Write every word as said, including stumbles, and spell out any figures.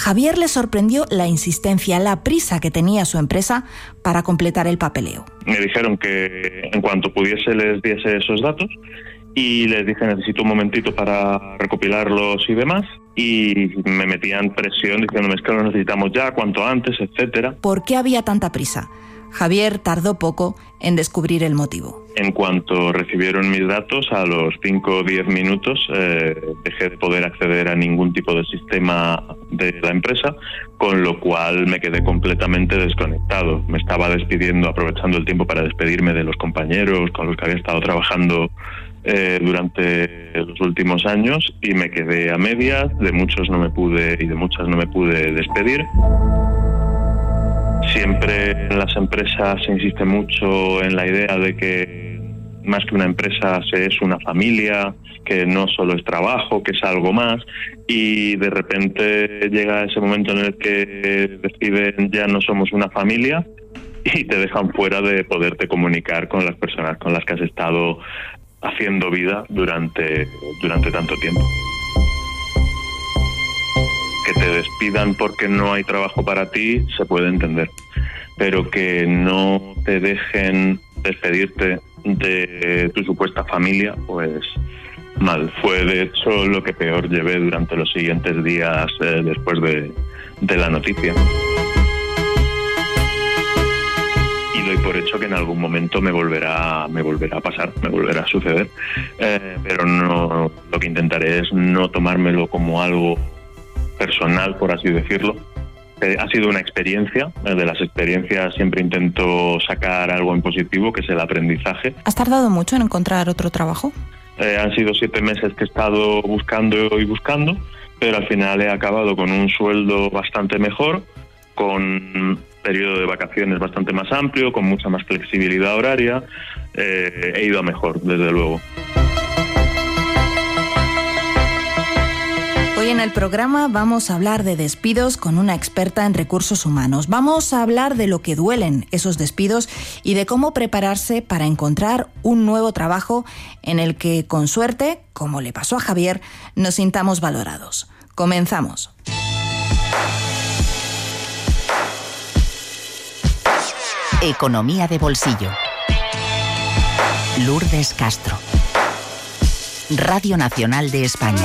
A Javier le sorprendió la insistencia, la prisa que tenía su empresa para completar el papeleo. Me dijeron que en cuanto pudiese les diese esos datos y les dije necesito un momentito para recopilarlos y demás, y me metían presión diciéndome es que lo necesitamos ya, cuanto antes, etcétera. ¿Por qué había tanta prisa? Javier tardó poco en descubrir el motivo. En cuanto recibieron mis datos, a los cinco o diez minutos eh, dejé de poder acceder a ningún tipo de sistema de la empresa, con lo cual me quedé completamente desconectado. Me estaba despidiendo, aprovechando el tiempo para despedirme de los compañeros con los que había estado trabajando eh, durante los últimos años, y me quedé a medias. De muchos no me pude y de muchas no me pude despedir. Siempre en las empresas se insiste mucho en la idea de que más que una empresa se es una familia, que no solo es trabajo, que es algo más, y de repente llega ese momento en el que deciden ya no somos una familia y te dejan fuera de poderte comunicar con las personas con las que has estado haciendo vida durante, durante tanto tiempo. Que te despidan porque no hay trabajo para ti se puede entender, pero que no te dejen despedirte de tu supuesta familia, pues mal. Fue de hecho lo que peor llevé durante los siguientes días eh, después de, de la noticia. Y doy por hecho que en algún momento me volverá, me volverá a pasar, me volverá a suceder, eh, pero no, lo que intentaré es no tomármelo como algo personal, por así decirlo. Eh, ha sido una experiencia, eh, de las experiencias siempre intento sacar algo en positivo, que es el aprendizaje. ¿Has tardado mucho en encontrar otro trabajo? Eh, han sido siete meses que he estado buscando y buscando, pero al final he acabado con un sueldo bastante mejor, con un periodo de vacaciones bastante más amplio, con mucha más flexibilidad horaria. Eh, he ido a mejor, desde luego. Hoy en el programa vamos a hablar de despidos con una experta en recursos humanos. Vamos a hablar de lo que duelen esos despidos y de cómo prepararse para encontrar un nuevo trabajo en el que, con suerte, como le pasó a Javier, nos sintamos valorados. Comenzamos. Economía de bolsillo. Lourdes Castro. Radio Nacional de España.